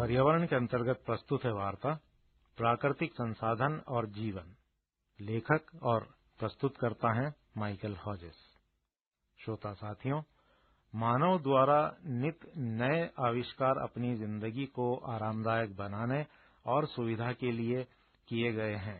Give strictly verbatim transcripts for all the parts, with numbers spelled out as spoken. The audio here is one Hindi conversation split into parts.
पर्यावरण के अंतर्गत प्रस्तुत है वार्ता प्राकृतिक संसाधन और जीवन। लेखक और प्रस्तुतकर्ता हैं माइकल हॉजेस। श्रोता साथियों, मानव द्वारा नित नए आविष्कार अपनी जिंदगी को आरामदायक बनाने और सुविधा के लिए किए गए हैं।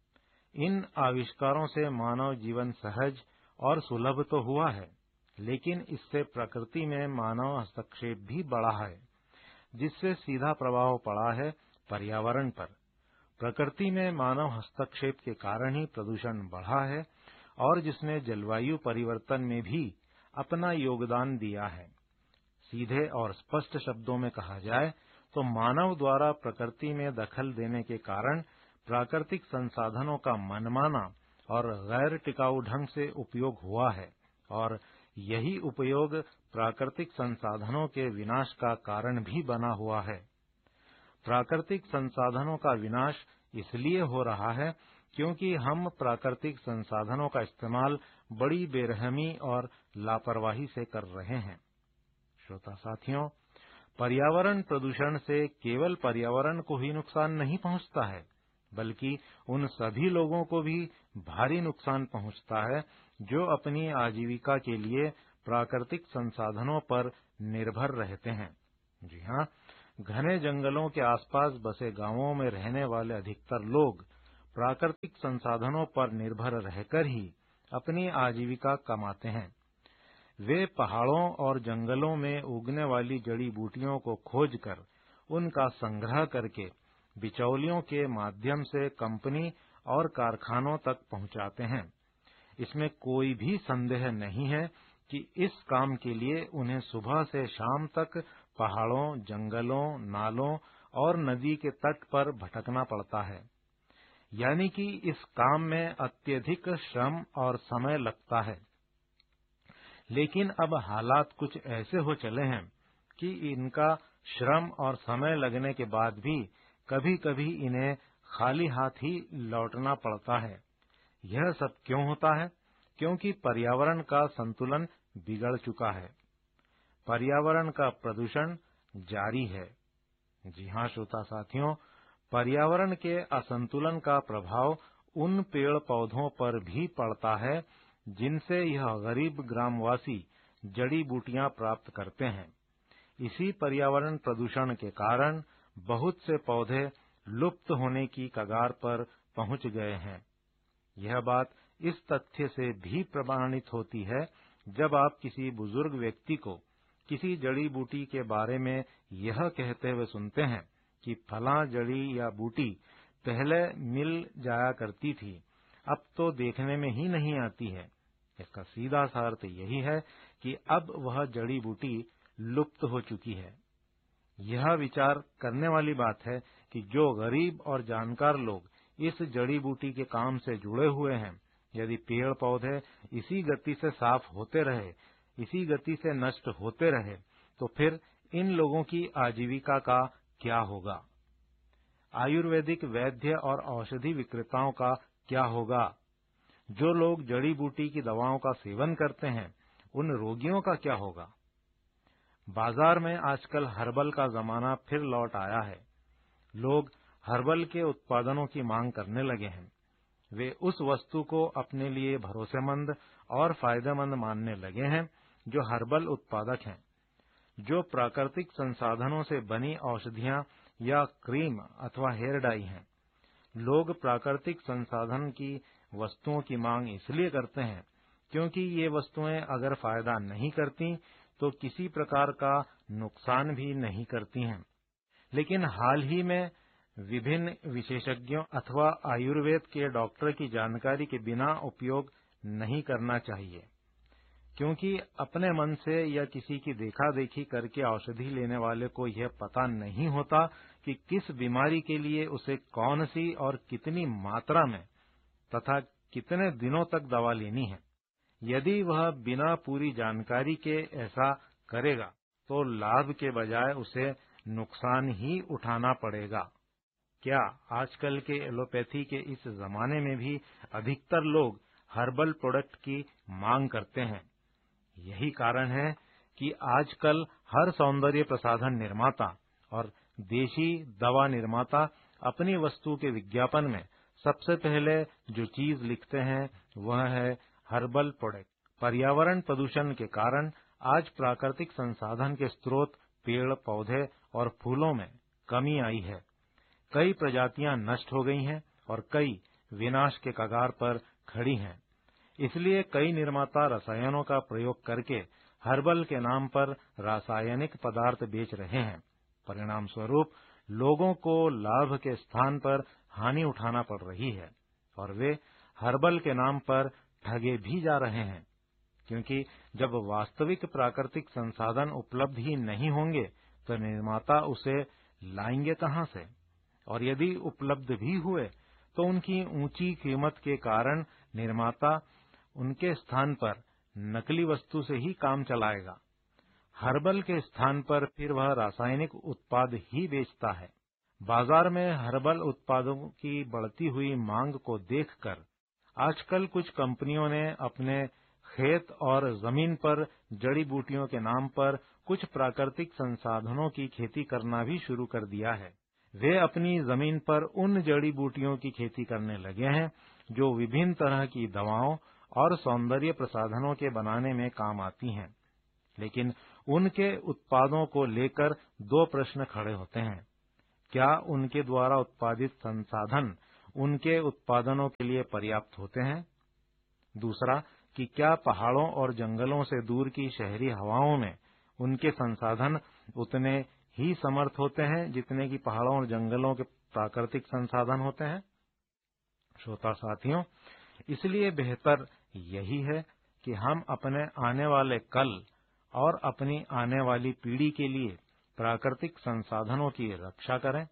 इन आविष्कारों से मानव जीवन सहज और सुलभ तो हुआ है, लेकिन इससे प्रकृति में मानव हस्तक्षेप भी बढ़ा है, जिससे सीधा प्रभाव पड़ा है पर्यावरण पर। प्रकृति में मानव हस्तक्षेप के कारण ही प्रदूषण बढ़ा है और जिसने जलवायु परिवर्तन में भी अपना योगदान दिया है। सीधे और स्पष्ट शब्दों में कहा जाए तो मानव द्वारा प्रकृति में दखल देने के कारण प्राकृतिक संसाधनों का मनमाना और गैर टिकाऊ ढंग से उपयोग हुआ है और यही उपयोग प्राकृतिक संसाधनों के विनाश का कारण भी बना हुआ है। प्राकृतिक संसाधनों का विनाश इसलिए हो रहा है क्योंकि हम प्राकृतिक संसाधनों का इस्तेमाल बड़ी बेरहमी और लापरवाही से कर रहे हैं। श्रोता साथियों, पर्यावरण प्रदूषण से केवल पर्यावरण को ही नुकसान नहीं पहुंचता है, बल्कि उन सभी लोगों को भी भारी नुकसान पहुंचता है जो अपनी आजीविका के लिए प्राकृतिक संसाधनों पर निर्भर रहते हैं। जी हाँ, घने जंगलों के आसपास बसे गांवों में रहने वाले अधिकतर लोग प्राकृतिक संसाधनों पर निर्भर रहकर ही अपनी आजीविका कमाते हैं। वे पहाड़ों और जंगलों में उगने वाली जड़ी बूटियों को खोजकर उनका संग्रह करके बिचौलियों के माध्यम से कंपनी और कारखानों तक पहुंचाते हैं। इसमें कोई भी संदेह नहीं है कि इस काम के लिए उन्हें सुबह से शाम तक पहाड़ों, जंगलों, नालों और नदी के तट पर भटकना पड़ता है। यानी कि इस काम में अत्यधिक श्रम और समय लगता है। लेकिन अब हालात कुछ ऐसे हो चले हैं कि इनका श्रम और समय लगने के बाद भी कभी-कभी इन्हें खाली हाथ ही लौटना पड़ता है। यह सब क्यों होता है? क्योंकि पर्यावरण का संतुलन बिगड़ चुका है। पर्यावरण का प्रदूषण जारी है। जी हाँ श्रोता साथियों, पर्यावरण के असंतुलन का प्रभाव उन पेड़ पौधों पर भी पड़ता है जिनसे यह गरीब ग्रामवासी जड़ी बूटियां प्राप्त करते हैं। इसी पर्यावरण प्रदूषण के कारण बहुत से पौधे लुप्त होने की कगार पर पहुंच गए हैं। यह बात इस तथ्य से भी प्रमाणित होती है जब आप किसी बुजुर्ग व्यक्ति को किसी जड़ी बूटी के बारे में यह कहते हुए सुनते हैं कि फलां जड़ी या बूटी पहले मिल जाया करती थी, अब तो देखने में ही नहीं आती है। इसका सीधा सा अर्थ यही है कि अब वह जड़ी बूटी लुप्त हो चुकी है। यह विचार करने वाली बात है कि जो गरीब और जानकार लोग इस जड़ी बूटी के काम से जुड़े हुए हैं, यदि पेड़ पौधे इसी गति से साफ होते रहे, इसी गति से नष्ट होते रहे, तो फिर इन लोगों की आजीविका का क्या होगा? आयुर्वेदिक वैद्य और औषधि विक्रेताओं का क्या होगा? जो लोग जड़ी बूटी की दवाओं का सेवन करते हैं, उन रोगियों का क्या होगा? बाजार में आजकल हर्बल का जमाना फिर लौट आया है। लोग हर्बल के उत्पादनों की मांग करने लगे हैं। वे उस वस्तु को अपने लिए भरोसेमंद और फायदेमंद मानने लगे हैं जो हर्बल उत्पादक हैं। जो प्राकृतिक संसाधनों से बनी औषधियां या क्रीम अथवा हेयर डाई हैं। लोग प्राकृतिक संसाधन की वस्तुओं की मांग इसलिए करते हैं क्योंकि ये वस्तुएं अगर फायदा नहीं करती तो किसी प्रकार का नुकसान भी नहीं करती हैं। लेकिन हाल ही में विभिन्न विशेषज्ञों अथवा आयुर्वेद के डॉक्टर की जानकारी के बिना उपयोग नहीं करना चाहिए, क्योंकि अपने मन से या किसी की देखा देखी करके औषधि लेने वाले को यह पता नहीं होता कि किस बीमारी के लिए उसे कौन सी और कितनी मात्रा में तथा कितने दिनों तक दवा लेनी है। यदि वह बिना पूरी जानकारी के ऐसा करेगा तो लाभ के बजाय उसे नुकसान ही उठाना पड़ेगा। क्या आजकल के एलोपैथी के इस जमाने में भी अधिकतर लोग हर्बल प्रोडक्ट की मांग करते हैं? यही कारण है कि आजकल हर सौंदर्य प्रसाधन निर्माता और देशी दवा निर्माता अपनी वस्तु के विज्ञापन में सबसे पहले जो चीज लिखते हैं वह है हर्बल प्रोडक्ट। पर्यावरण प्रदूषण के कारण आज प्राकृतिक संसाधन के स्रोत पेड़ पौधे और फूलों में कमी आई है। कई प्रजातियां नष्ट हो गई हैं और कई विनाश के कगार पर खड़ी हैं। इसलिए कई निर्माता रसायनों का प्रयोग करके हर्बल के नाम पर रासायनिक पदार्थ बेच रहे हैं। परिणाम स्वरूप लोगों को लाभ के स्थान पर हानि उठाना पड़ रही है और वे हर्बल के नाम पर ठगे भी जा रहे हैं, क्योंकि जब वास्तविक प्राकृतिक संसाधन उपलब्ध ही नहीं होंगे तो निर्माता उसे लाएंगे कहां से, और यदि उपलब्ध भी हुए तो उनकी ऊंची कीमत के कारण निर्माता उनके स्थान पर नकली वस्तु से ही काम चलाएगा। हर्बल के स्थान पर फिर वह रासायनिक उत्पाद ही बेचता है। बाजार में हर्बल उत्पादों की बढ़ती हुई मांग को देखकर आजकल कुछ कंपनियों ने अपने खेत और जमीन पर जड़ी बूटियों के नाम पर कुछ प्राकृतिक संसाधनों की खेती करना भी शुरू कर दिया है। वे अपनी जमीन पर उन जड़ी बूटियों की खेती करने लगे हैं जो विभिन्न तरह की दवाओं और सौंदर्य प्रसाधनों के बनाने में काम आती हैं। लेकिन उनके उत्पादों को लेकर दो प्रश्न खड़े होते हैं। क्या उनके द्वारा उत्पादित संसाधन उनके उत्पादनों के लिए पर्याप्त होते हैं? दूसरा, कि क्या पहाड़ों और जंगलों से दूर की शहरी हवाओं में उनके संसाधन उतने ही समर्थ होते हैं जितने कि पहाड़ों और जंगलों के प्राकृतिक संसाधन होते हैं? श्रोता साथियों, इसलिए बेहतर यही है कि हम अपने आने वाले कल और अपनी आने वाली पीढ़ी के लिए प्राकृतिक संसाधनों की रक्षा करें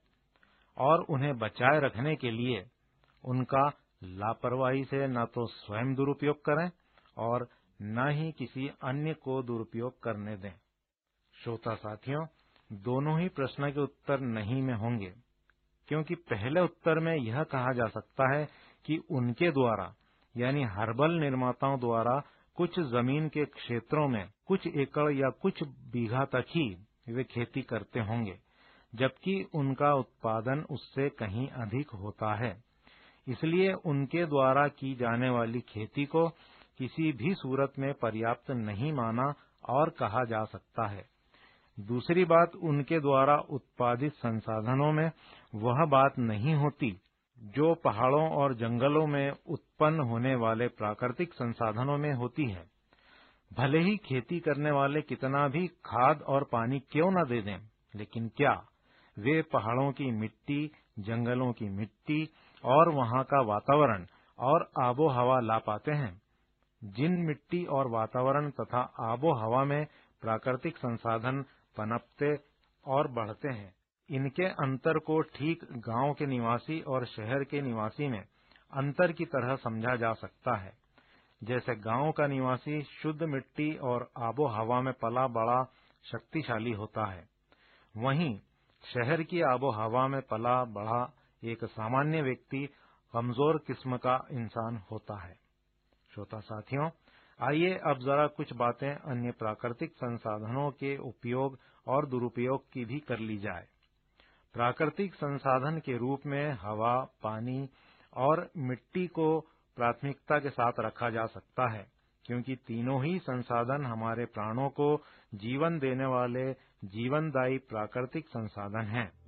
और उन्हें बचाए रखने के लिए उनका लापरवाही से न तो स्वयं दुरुपयोग करें और न ही किसी अन्य को दुरुपयोग करने दें। श्रोता साथियों, दोनों ही प्रश्न के उत्तर नहीं में होंगे, क्योंकि पहले उत्तर में यह कहा जा सकता है कि उनके द्वारा यानी हर्बल निर्माताओं द्वारा कुछ जमीन के क्षेत्रों में कुछ एकड़ या कुछ बीघा तक ही वे खेती करते होंगे, जबकि उनका उत्पादन उससे कहीं अधिक होता है। इसलिए उनके द्वारा की जाने वाली खेती को किसी भी सूरत में पर्याप्त नहीं माना और कहा जा सकता है। दूसरी बात, उनके द्वारा उत्पादित संसाधनों में वह बात नहीं होती जो पहाड़ों और जंगलों में उत्पन्न होने वाले प्राकृतिक संसाधनों में होती है। भले ही खेती करने वाले कितना भी खाद और पानी क्यों न दे दें, लेकिन क्या वे पहाड़ों की मिट्टी, जंगलों की मिट्टी और वहां का वातावरण और आबो हवा ला पाते हैं? जिन मिट्टी और वातावरण तथा आबो हवा में प्राकृतिक संसाधन पनपते और बढ़ते हैं, इनके अंतर को ठीक गांव के निवासी और शहर के निवासी में अंतर की तरह समझा जा सकता है। जैसे गांव का निवासी शुद्ध मिट्टी और आबो हवा में पला बड़ा शक्तिशाली होता है, वहीं शहर की आबो हवा में पला बड़ा एक सामान्य व्यक्ति कमजोर किस्म का इंसान होता है। श्रोता साथियों, आइए अब जरा कुछ बातें अन्य प्राकृतिक संसाधनों के उपयोग और दुरुपयोग की भी कर ली जाए। प्राकृतिक संसाधन के रूप में हवा, पानी और मिट्टी को प्राथमिकता के साथ रखा जा सकता है, क्योंकि तीनों ही संसाधन हमारे प्राणों को जीवन देने वाले जीवनदायी प्राकृतिक संसाधन हैं।